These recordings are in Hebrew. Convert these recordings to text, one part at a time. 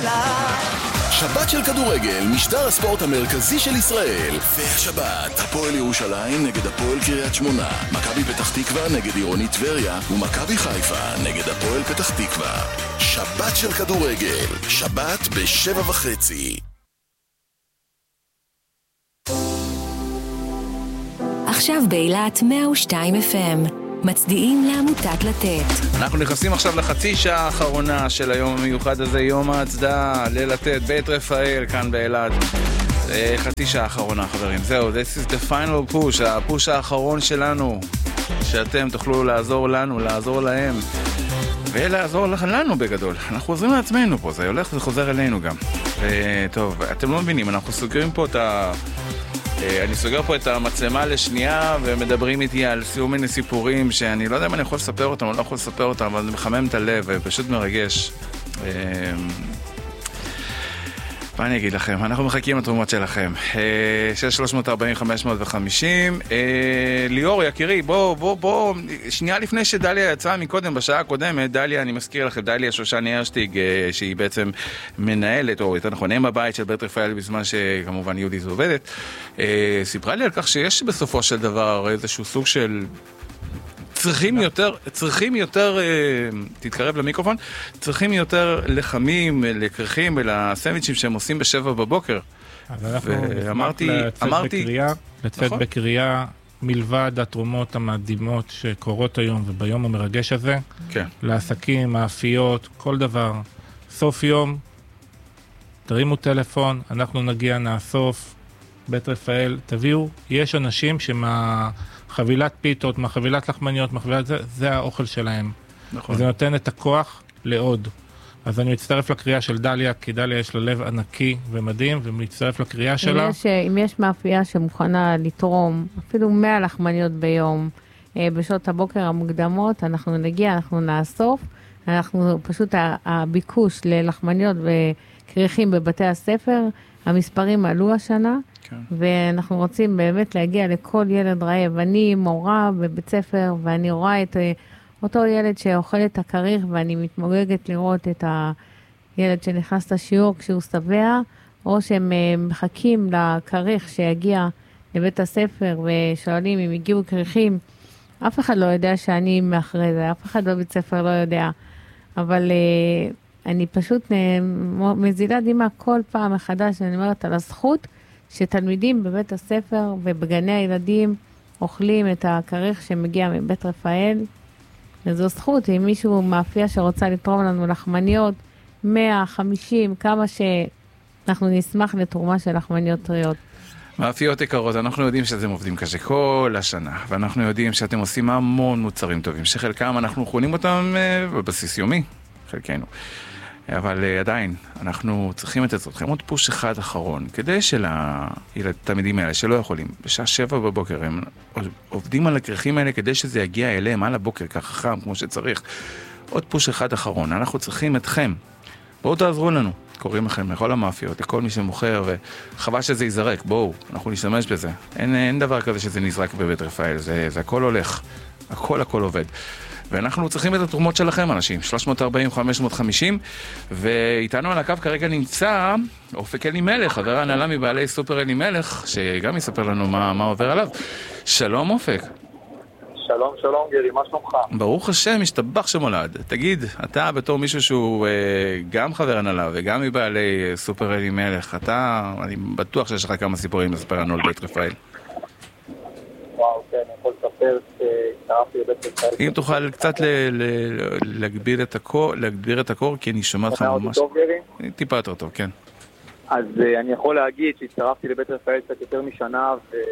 שבת של כדורגל, משדר הספורט המרכזי של ישראל. והשבת, הפועל ירושלים נגד הפועל קריית שמונה, מכבי פתח תקווה נגד עירוני טבריה, ומכבי חיפה נגד הפועל פתח תקווה. שבת של כדורגל, שבת ב7:30. עכשיו באילת 102 FM. מצדיעים לעמותת לתת. אנחנו נכנסים עכשיו לחצי שעה האחרונה של היום המיוחד הזה, יום ההצדעה ללתת, בית רפאל כאן באילת. חצי שעה האחרונה, חברים. זהו, this is the final push, הפוש האחרון שלנו, שאתם תוכלו לעזור לנו, לעזור להם, ולעזור לנו בגדול. אנחנו עוזרים לעצמנו פה, זה הולך וחוזר אלינו גם. טוב, אתם לא מבינים, אנחנו סוגרים פה את אני סוגר פה את המצלמה לשנייה ומדברים איתי על מיני סיפורים שאני לא יודע אם אני יכול לספר אותם או לא יכול לספר אותם, אבל זה מחמם את הלב ופשוט מרגש. מה אני אגיד לכם? אנחנו מחכים לתרומות שלכם. 6,340,550. ליאור יקירי, בוא, שנייה לפני שדליה יצאה מקודם, בשעה הקודמת, דליה, אני מזכיר לכם, דליה שושני הרשטיג, שהיא בעצם מנהלת, או יותר נכון, אם הבית של בית רפאל בזמן שכמובן יהודית עובדת, סיפרה לי על כך שיש בסופו של דבר איזשהו סוג של צריכים יותר, תתקרב למיקרופון, צריכים יותר לחמים, לקרחים ולסנדוויצ'ים שהם עושים ב7 בבוקר. אז אנחנו לצאת בקריאה מלבד התרומות המדהימות שקורות היום וביום המרגש הזה, כן. לעסקים, מאפיות, כל דבר. סוף יום, תרימו טלפון, אנחנו נגיע, נאסוף, בית רפאל, תביאו, יש אנשים חבילת פיתות, חבילת לחמניות, זה האוכל שלהם. נכון. וזה נותן את הכוח לעוד. אז אני מצטרף לקריאה של דליה, כי דליה יש לה לב ענקי ומדהים, ומצטרף לקריאה שלה. אם יש מאפייה שמוכנה לתרום, אפילו 100 לחמניות ביום, בשעות הבוקר המוקדמות, אנחנו נגיע, אנחנו נאסוף, אנחנו פשוט הביקוש ללחמניות וקריחים בבתי הספר, המספרים עלו השנה, כן. ואנחנו רוצים באמת להגיע לכל ילד רעב. אני מורה בבית ספר, ואני רואה את אותו ילד שאוכל את הקריך, ואני מתמוגגת לראות את הילד שנכנס לשיעור כשהוא שבע, או שהם מחכים לקריך שיגיע לבית הספר, ושואלים אם הגיעו קריחים. אף אחד לא יודע שאני מאחרי זה, אף אחד בבית ספר לא יודע. אבל אני פשוט מזילה דמעה כל פעם מחדש, אני אומרת על הזכות, שתלמידים בבית הספר ובגני הילדים אוכלים את הקריך שמגיע מבית רפאל. וזו זכות, אם מישהו מאפייה שרוצה לתרום לנו לחמניות, 150, כמה שאנחנו נשמח לתרומה של לחמניות טריות. מאפיות יקרות, אנחנו יודעים שאתם עובדים קשה כל השנה, ואנחנו יודעים שאתם עושים המון מוצרים טובים, שחלקם אנחנו קונים אותם בבסיס יומי, חלקנו. אבל עדיין, אנחנו צריכים את אתכם עוד פוש אחד אחרון, כדי שלתלמידים האלה שלא יכולים, בשעה 7 בבוקר, הם עובדים על הכרכים האלה כדי שזה יגיע אליהם על הבוקר, ככה חם, כמו שצריך. עוד פוש אחד אחרון, אנחנו צריכים אתכם. בואו תעזרו לנו, קוראים לכם לכל המאפיות, לכל מי שמוכר, וחבל שזה ייזרק, בואו, אנחנו נשתמש בזה. אין דבר כזה שזה נזרק בבית רפאל, זה הכל הולך, הכל עובד. ואנחנו צריכים את התרומות שלכם, אנשים, 340-550, ואיתנו על הקו כרגע נמצא אופק אלימלך, חבר הנהלה מבעלי סופר אלימלך, שגם יספר לנו מה עובר עליו. שלום אופק. שלום גרי, מה שלומך? ברוך השם, משתבח שמולד. תגיד, אתה בתור מישהו שהוא גם חבר הנהלה וגם מבעלי סופר אלימלך, אני בטוח שיש לך כמה סיפורים לספר לנו על בית רפאל. וואו, כן, אני יכול לספר שהצטרפתי לבית רפאל. אם תוכל קצת להגביר את הקור, כי אני שומע אותך ממש... טיפה יותר טוב, כן. אז אני יכול להגיד שהצטרפתי לבית רפאל קצת יותר משנה,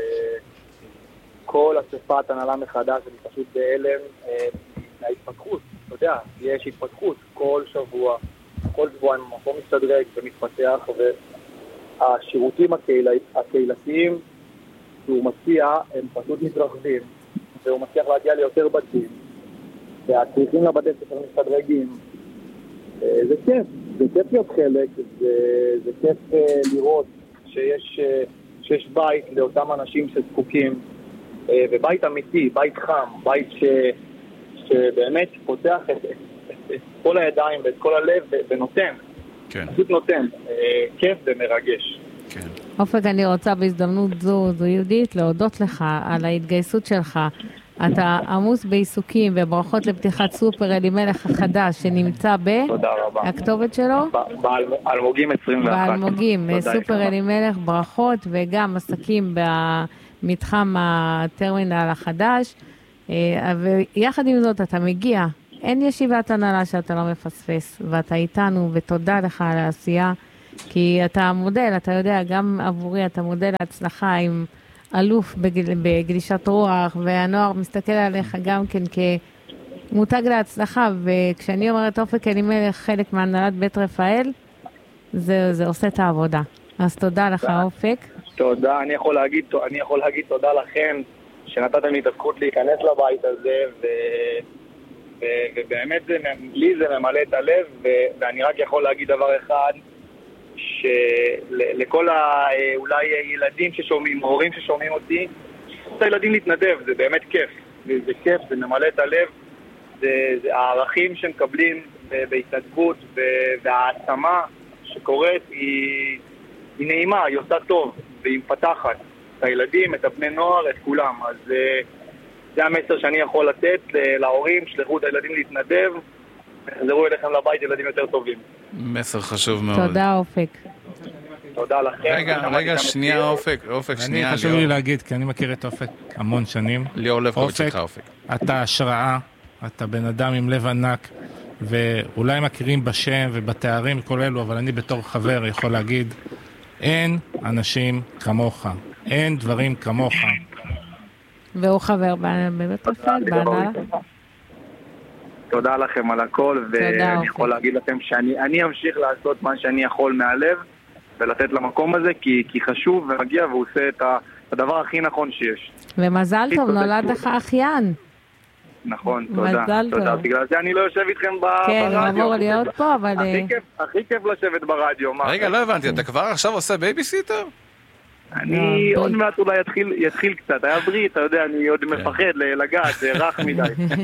וכל אספת הנהלה מחדש, אני פשוט בהלם מההתפתחות. אתה יודע, יש התפתחות כל שבוע, כל שבועיים המקום מסתדרג ומתפתח, והשירותים הקהילתיים שהוא מציע הם פשוט מתרחבים, והוא מצליח להגיע ליותר בתים, והצריכים לבתי ספר מסתדרגים. זה כיף, זה כיף להיות חלק, זה כיף לראות שיש בית לאותם אנשים שזקוקים, ובית אמיתי, בית חם, בית שבאמת פותח את כל הידיים ואת כל הלב ונותן. פשוט נותן, כיף ומרגש. אופק, אני רוצה בהזדמנות זו יהודית להודות לך על ההתגייסות שלך. אתה עמוס בעיסוקים וברכות לפתיחת סופר אלימלך החדש שנמצא הכתובת שלו? באלמוגים 21. באלמוגים, סופר אלימלך, ברכות, וגם עסקים במתחם הטרמינל החדש. ויחד עם זאת אתה מגיע, אין ישיבת הנהלה שאתה לא מפספס, ואתה איתנו, ותודה לך על העשייה, כי אתה מודל, אתה יודע, גם עבורי אתה מודל להצלחה עם אלוף בגלישת רוח, והנוער מסתכל עליך גם כן כמותג להצלחה, וכשאני אומרת אופק אלימלך חלק מהנהלת בית רפאל, זה עושה את העבודה. אז תודה לך אופק. תודה, אני יכול להגיד תודה לכם, שנתתם לי את הזכות להיכנס לבית הזה, ובאמת לי זה ממלא את הלב, ואני רק יכול להגיד דבר אחד, שלכל אולי ילדים ששומעים, הורים ששומעים אותי, את הילדים להתנדב, זה באמת כיף, זה כיף, זה ממלא את הלב, זה הערכים שמקבלים בהתנדבות, והעצמה שקורית היא נעימה, היא עושה טוב, והיא מפתחת את הילדים, את הבני נוער, את כולם. אז זה המסר שאני יכול לתת להורים, שלחו את הילדים להתנדב, וחזרו אליכם לבית ילדים יותר טובים. מסר חשוב מאוד. תודה אופק. תודה לכם. רגע, שנייה אופק, שנייה. אני חשוב לי להגיד, כי אני מכיר את אופק המון שנים. ליאור לבקוביץ' שלך אופק. אתה השראה, אתה בן אדם עם לב ענק, ואולי מכירים בשם ובתארים כל אלו, אבל אני בתור חבר יכול להגיד, אין אנשים כמוך, אין דברים כמוך. והוא חבר בבית רפאל, בהנהלה. תודה לכם על הכל, ואני יכול להגיד לכם שאני אמשיך לעשות מה שאני יכול מהלב, ולתת למקום הזה, כי חשוב ומגיע, והוא עושה את הדבר הכי נכון שיש. ומזל טוב, נולד לך אחיין. נכון, תודה. בגלל זה אני לא יושב איתכם ברדיו. כן, הוא אמור להיות פה, אבל... הכי כיף לשבת ברדיו. רגע, לא הבנתי, אתה כבר עכשיו עושה בייביסיטר? אני עוד מעט אולי יתחיל קצת, היה בריא, אתה יודע, אני עוד מפחד לגעת, זה רך מדי.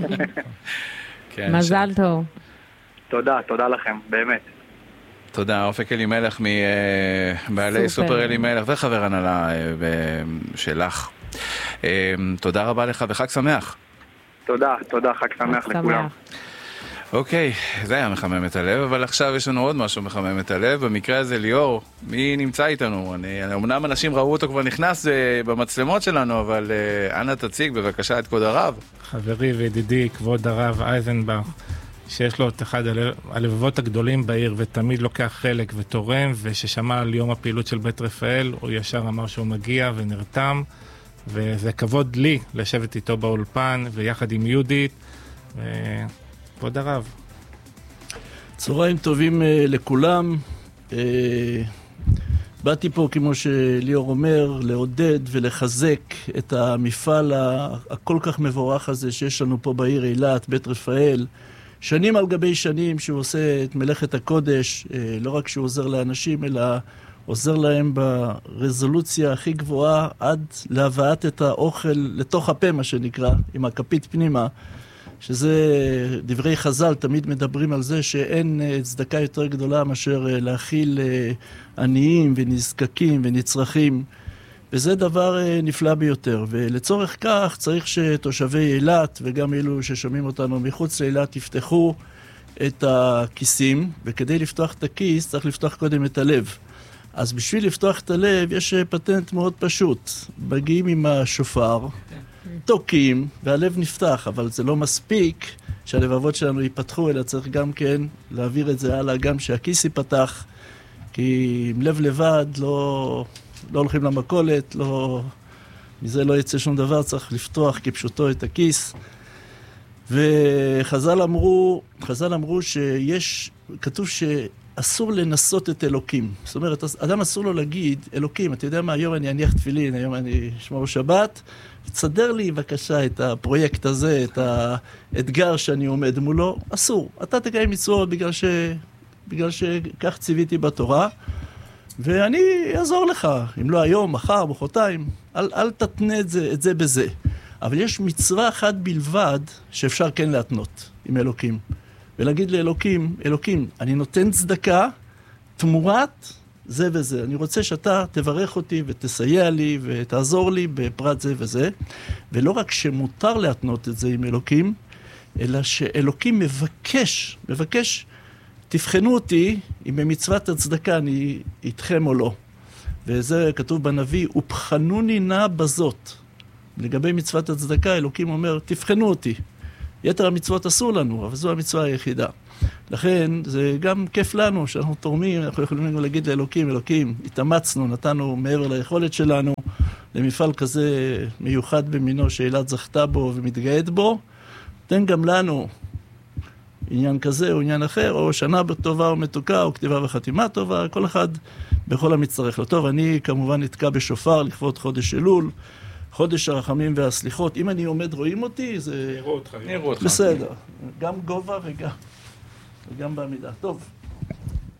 מזל טוב. תודה לכם, באמת. תודה, אופק אלימלך מבעלי סופר אלימלך וחבר הנהלה שלך. תודה רבה לך וחג שמח. תודה, חג שמח לכולם. אוקיי, זה היה מחמם את הלב, אבל עכשיו יש לנו עוד משהו מחמם את הלב. במקרה הזה ליאור, מי נמצא איתנו? אמנם אנשים ראו אותו כבר נכנס במצלמות שלנו, אבל אנא תציג בבקשה את כבוד הרב. חברי וידידי כבוד הרב אייזנבך, שיש לו את אחד הלבבות הגדולים בעיר ותמיד לוקח חלק ותורם, וששמע על יום הפעילות של בית רפאל, הוא ישר אמר שהוא מגיע ונרתם, וזה כבוד לי לשבת איתו באולפן ויחד עם יהודית. כבוד הרב. צהריים טובים לכולם. באתי פה, כמו שליאור אומר, לעודד ולחזק את המפעל הכל כך מבורך הזה שיש לנו פה בעיר אילת, בית רפאל. שנים על גבי שנים שהוא עושה את מלאכת הקודש, לא רק שהוא עוזר לאנשים, אלא עוזר להם ברזולוציה הכי גבוהה עד להבאת את האוכל לתוך הפה, מה שנקרא, עם הכפית פנימה. שזה דברי חז"ל, תמיד מדברים על זה שאין צדקה יותר גדולה מאשר להכיל עניים ונזקקים ונצרכים, וזה דבר נפלא ביותר. ולצורך כך צריך שתושבי אילת וגם אלו ששומעים אותנו מחוץ לאילת יפתחו את הכיסים, וכדי לפתוח את הכיס צריך לפתוח קודם את הלב. אז בשביל לפתוח את הלב יש פטנט מאוד פשוט. מגיעים עם השופר, תוקים, והלב נפתח, אבל זה לא מספיק שהלבבות שלנו ייפתחו, אלא צריך גם כן להעביר את זה הלאה, גם שהכיס ייפתח, כי עם לב לבד לא הולכים למכולת, מזה לא יצא שום דבר, צריך לפתוח כפשוטו את הכיס. וחז"ל אמרו כתוב שאסור לנסות את אלוקים. זאת אומרת, אדם אסור לו להגיד, אלוקים, אתה יודע מה, היום אני אניח תפילין, היום אני אשמור שבת, תסדר לי בבקשה את הפרויקט הזה, את האתגר שאני עומד מולו, אסור. אתה תקיים מצוות בגלל שכך ציוויתי בתורה, ואני אעזור לך, אם לא היום, מחר, מחרתיים, אל תתנה את זה בזה. אבל יש מצווה אחת בלבד שאפשר כן להתנות עם אלוקים. ולהגיד לאלוקים, אלוקים, אני נותן צדקה, תמורת זה וזה. אני רוצה שאתה תברך אותי ותסייע לי ותעזור לי בפרט זה וזה. ולא רק שמותר להתנות את זה עם אלוקים, אלא שאלוקים מבקש, תבחנו אותי אם במצוות הצדקה אני איתכם או לא. וזה כתוב בנביא, ובחנוני נא בזאת. לגבי מצוות הצדקה, אלוקים אומר, תבחנו אותי. יתר המצוות אסור לנו, אבל זו המצווה היחידה. לכן, זה גם כיף לנו שאנחנו תורמים, אנחנו יכולים להגיד לאלוקים, אלוקים, התאמצנו, נתנו מעבר ליכולת שלנו, למפעל כזה מיוחד במינו שאילת זכתה בו ומתגעד בו, תן גם לנו עניין כזה או עניין אחר, או שנה טובה או מתוקה, או כתיבה וחתימה טובה, כל אחד בכל המצטרך לו. טוב, אני כמובן נתקע בשופר לכבוד חודש אלול, חודש הרחמים והסליחות. אם אני עומד, רואים אותי? זה... נראו אותך. בסדר. גם גובה וגם בעמידה. טוב.